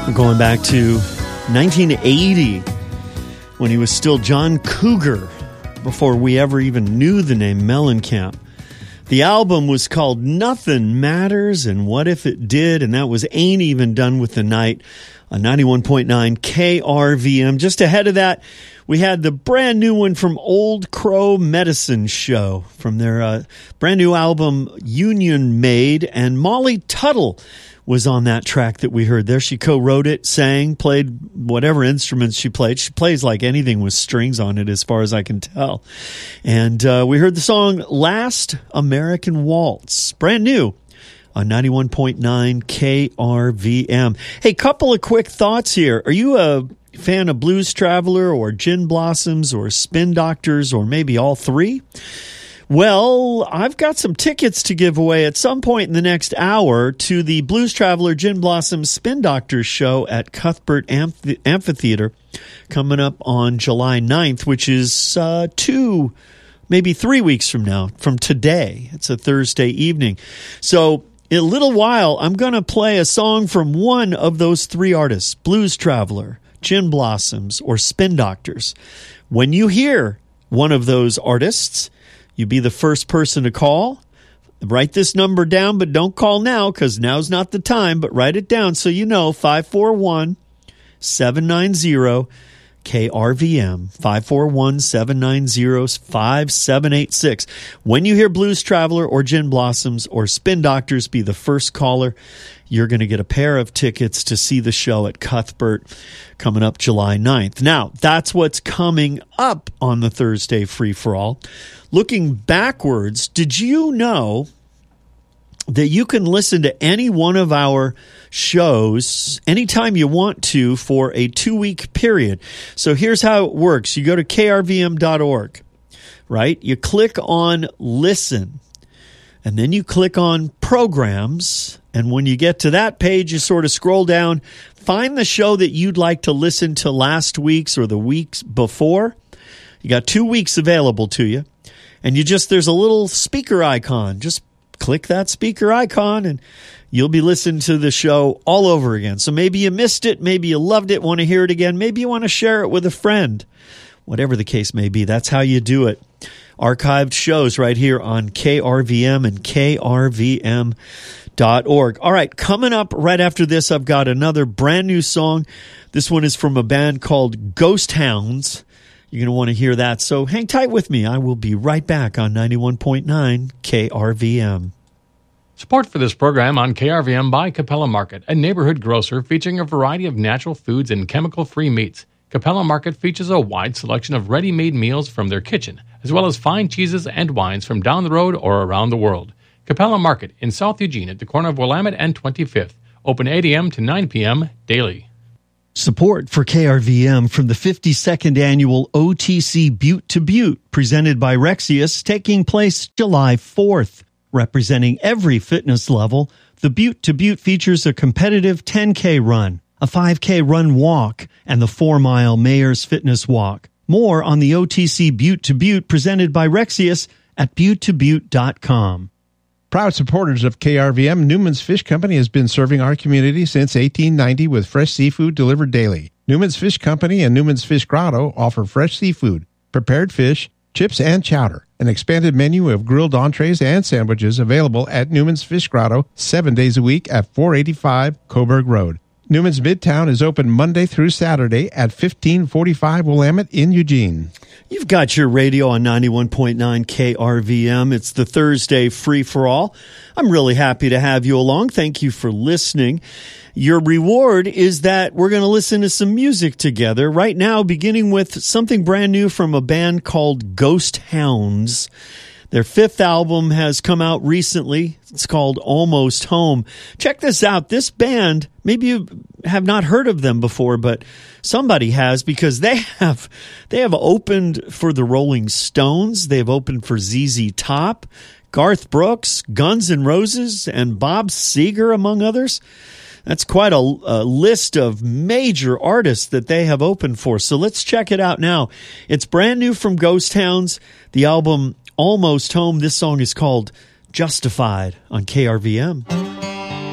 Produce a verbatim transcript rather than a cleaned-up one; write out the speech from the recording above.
We're going back to nineteen eighty when he was still John Cougar before we ever even knew the name Mellencamp. The album was called Nothing Matters and What If It Did, and that was Ain't Even Done With the Night on ninety-one point nine K R V M. Just ahead of that, we had the brand new one from Old Crow Medicine Show from their uh, brand new album Union Made, and Molly Tuttle was on that track that we heard there. She co-wrote it, sang, played whatever instruments she played. She plays like anything with strings on it as far as I can tell. And uh, we heard the song Last American Waltz, brand new on ninety-one point nine K R V M. Hey, couple of quick thoughts here. Are you a fan of Blues Traveler or Gin Blossoms or Spin Doctors or maybe all three? Well, I've got some tickets to give away at some point in the next hour to the Blues Traveler, Gin Blossom, Spin Doctors show at Cuthbert Amph- Amphitheater coming up on July ninth, which is uh, two, maybe three weeks from now, from today. It's a Thursday evening. So in a little while, I'm going to play a song from one of those three artists, Blues Traveler, Gin Blossoms, or Spin Doctors. When you hear one of those artists, you be the first person to call. Write this number down, but don't call now because now's not the time, but write it down so you know, five four one, seven nine zero, K R V M, five four one, seven nine zero, five seven eight six. When you hear Blues Traveler or Gin Blossoms or Spin Doctors, be the first caller. You're going to get a pair of tickets to see the show at Cuthbert coming up July ninth. Now, that's what's coming up on the Thursday Free-for-All. Looking backwards, did you know that you can listen to any one of our shows anytime you want to for a two-week period? So here's how it works. You go to K R V M dot org, right? You click on Listen, and then you click on Programs. And when you get to that page, you sort of scroll down, find the show that you'd like to listen to last week's or the weeks before. You got two weeks available to you. And you just, there's a little speaker icon. Just click that speaker icon and you'll be listening to the show all over again. So maybe you missed it. Maybe you loved it, want to hear it again. Maybe you want to share it with a friend. Whatever the case may be, that's how you do it. Archived shows right here on K R V M and K R V M dot org. All right, coming up right after this, I've got another brand new song. This one is from a band called Ghost Hounds. You're going to want to hear that, so hang tight with me. I will be right back on ninety-one point nine K R V M. Support for this program on K R V M by Capella Market, a neighborhood grocer featuring a variety of natural foods and chemical-free meats. Capella Market features a wide selection of ready-made meals from their kitchen, as well as fine cheeses and wines from down the road or around the world. Capella Market in South Eugene at the corner of Willamette and twenty-fifth. Open eight a.m. to nine p.m. daily. Support for K R V M from the fifty-second Annual O T C Butte to Butte, presented by Rexius, taking place July fourth. Representing every fitness level, the Butte to Butte features a competitive ten K run, a five K run walk, and the four mile Mayor's Fitness Walk. More on the O T C Butte to Butte presented by Rexius at butte to butte dot com. Proud supporters of K R V M, Newman's Fish Company has been serving our community since eighteen ninety with fresh seafood delivered daily. Newman's Fish Company and Newman's Fish Grotto offer fresh seafood, prepared fish, chips, and chowder. An expanded menu of grilled entrees and sandwiches available at Newman's Fish Grotto seven days a week at four eighty-five Coburg Road. Newman's Midtown is open Monday through Saturday at fifteen forty-five Willamette in Eugene. You've got your radio on ninety-one point nine K R V M. It's the Thursday Free-for-All. I'm really happy to have you along. Thank you for listening. Your reward is that we're going to listen to some music together right now, beginning with something brand new from a band called Ghost Hounds. Their fifth album has come out recently. It's called Almost Home. Check this out. This band, maybe you have not heard of them before, but somebody has, because they have they have opened for the Rolling Stones. They've opened for Z Z Top, Garth Brooks, Guns N' Roses, and Bob Seger, among others. That's quite a, a list of major artists that they have opened for. So let's check it out now. It's brand new from Ghost Hounds. The album Almost Home. This song is called Justified on K R V M.